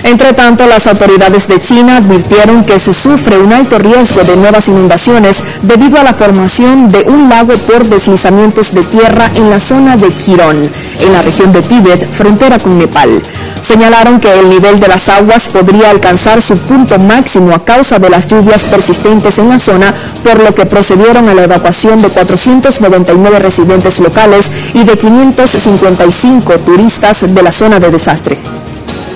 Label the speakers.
Speaker 1: Entre tanto, las autoridades de China advirtieron que se sufre un alto riesgo de nuevas inundaciones debido a la formación de un lago por deslizamientos de tierra en la zona de Jirón, en la región de Tíbet, frontera con Nepal. Señalaron que el nivel de las aguas podría alcanzar su punto máximo a causa de las lluvias persistentes en la zona, por lo que procedieron a la evacuación de 499 residentes locales y de 555 turistas de la zona de desastre.